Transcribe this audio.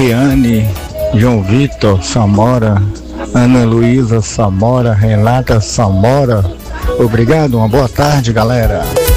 Eliane, João Vitor Samora, Ana Luísa Samora, Renata Samora. Obrigado, uma boa tarde, galera.